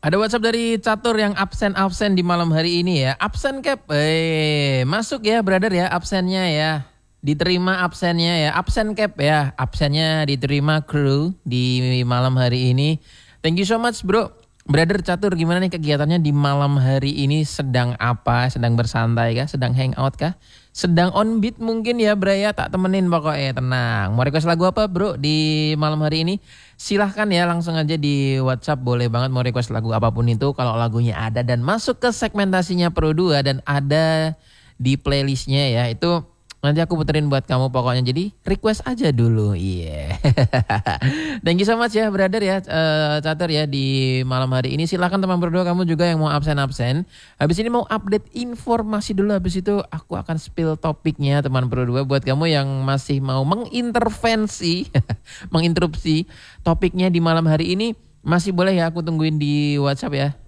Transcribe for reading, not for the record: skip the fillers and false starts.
Ada WhatsApp dari Catur yang absen-absen di malam hari ini ya. Absen Cap. Masuk ya brother ya absennya ya. Diterima absennya ya. Absen Cap ya. Absennya diterima kru di malam hari ini. Thank you so much bro. Brother Catur, gimana nih kegiatannya di malam hari ini? Sedang apa? Sedang bersantai kah? Sedang hangout kah? Sedang on beat mungkin ya bro ya? Tak temenin pokoknya, tenang. Mau request lagu apa bro di malam hari ini? Silahkan ya langsung aja di WhatsApp, boleh banget mau request lagu apapun itu. Kalau lagunya ada dan masuk ke segmentasinya Pro 2 dan ada di playlistnya ya, itu nanti aku puterin buat kamu pokoknya. Jadi request aja dulu. Iya. Thank you so much ya brother ya, Catur ya di malam hari ini. Silahkan teman berdua kamu juga yang mau absen-absen. Habis ini mau update informasi dulu. Habis itu aku akan spill topiknya teman berdua. Buat kamu yang masih mau mengintervensi, menginterupsi topiknya di malam hari ini, masih boleh ya aku tungguin di WhatsApp ya.